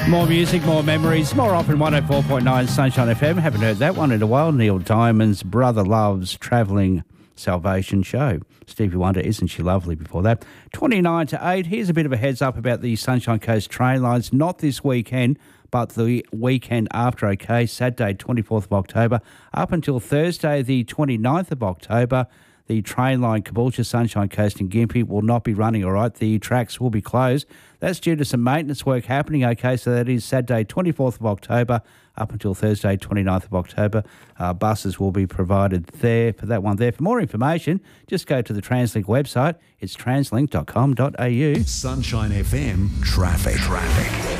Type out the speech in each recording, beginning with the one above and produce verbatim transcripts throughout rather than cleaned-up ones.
More music, more memories, more often one oh four point nine Sunshine F M. Haven't heard that one in a while. Neil Diamond's Brother Love's Travelling Salvation Show. Stevie Wonder, Isn't She Lovely before that. twenty-nine to eight. Here's a bit of a heads up about the Sunshine Coast train lines. Not this weekend, but the weekend after, okay? Saturday, twenty-fourth of October, up until Thursday, the twenty-ninth of October. The train line Caboolture, Sunshine Coast and Gympie will not be running, all right? The tracks will be closed. That's due to some maintenance work happening, okay? So that is Saturday, twenty-fourth of October, up until Thursday, twenty-ninth of October. Uh, buses will be provided there for that one there. For more information, just go to the Translink website. It's translink dot com dot a u. Sunshine F M traffic. Traffic.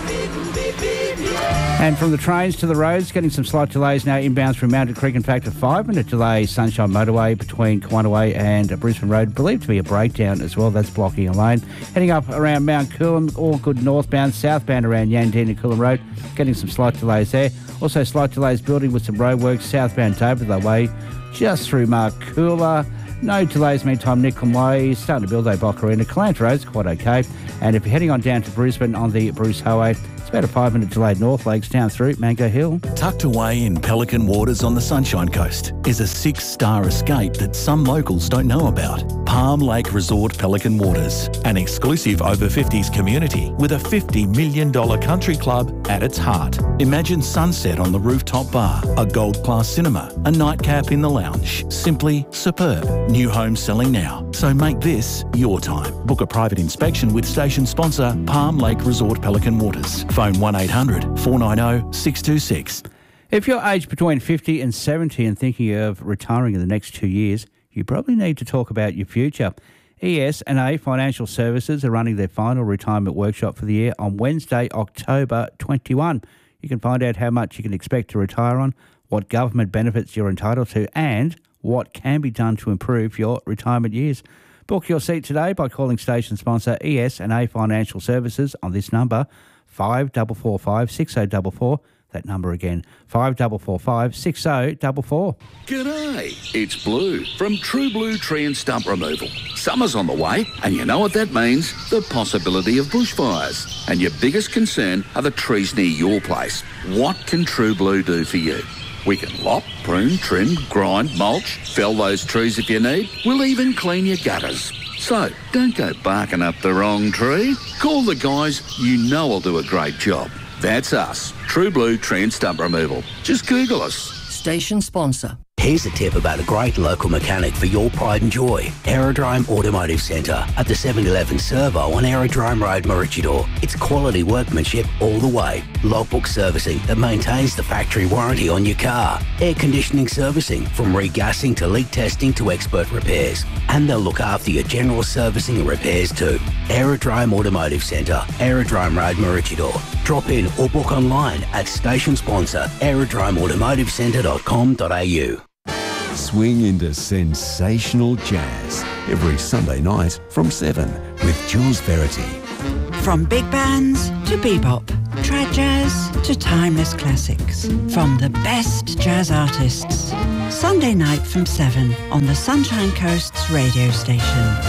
And from the trains to the roads, getting some slight delays now inbound through Mountain Creek. In fact, a five-minute delay, Sunshine Motorway between Kawanaway and Brisbane Road. Believed to be a breakdown as well. That's blocking a lane. Heading up around Mount Coolum, all good northbound. Southbound around Yandeen and Coolum Road. Getting some slight delays there. Also slight delays building with some roadworks. Southbound Dover Way, just through Markoola. No delays meantime. Nicholm Way, starting to build a Boccarina. Calanta Road's quite okay. And if you're heading on down to Brisbane on the Bruce Highway, it's about a five-minute delay North Lakes down through Mango Hill. Tucked away in Pelican Waters on the Sunshine Coast is a six-star escape that some locals don't know about. Palm Lake Resort Pelican Waters, an exclusive over fifties community with a fifty million dollars country club at its heart. Imagine sunset on the rooftop bar, a gold-class cinema, a nightcap in the lounge. Simply superb. New homes selling now, so make this your time. Book a private inspection with station sponsor Palm Lake Resort Pelican Waters. Phone one eight hundred four nine zero six two six. If you're aged between fifty and seventy and thinking of retiring in the next two years, you probably need to talk about your future. E S and A Financial Services are running their final retirement workshop for the year on Wednesday, October twenty-first. You can find out how much you can expect to retire on, what government benefits you're entitled to, and what can be done to improve your retirement years. Book your seat today by calling station sponsor E S and A Financial Services on this number, five four four five, six zero four four. That number again, five four four five, six zero four four. G'day, it's Blue from True Blue Tree and Stump Removal. Summer's on the way, and you know what that means? The possibility of bushfires. And your biggest concern are the trees near your place. What can True Blue do for you? We can lop, prune, trim, grind, mulch, fell those trees if you need. We'll even clean your gutters. So, don't go barking up the wrong tree. Call the guys you know will do a great job. That's us, True Blue Tree and Stump Removal. Just Google us. Station sponsor. Here's a tip about a great local mechanic for your pride and joy. Aerodrome Automotive Centre at the seven eleven Servo on Aerodrome Road, Maroochydore. It's quality workmanship all the way. Logbook servicing that maintains the factory warranty on your car. Air conditioning servicing from regassing to leak testing to expert repairs. And they'll look after your general servicing and repairs too. Aerodrome Automotive Centre, Aerodrome Road, Maroochydore. Drop in or book online at station sponsor aerodrome automotive centre dot com dot a u. Swing into sensational jazz every Sunday night from seven with Jules Verity. From big bands to bebop, trad jazz to timeless classics. From the best jazz artists. Sunday night from seven on the Sunshine Coast's radio station.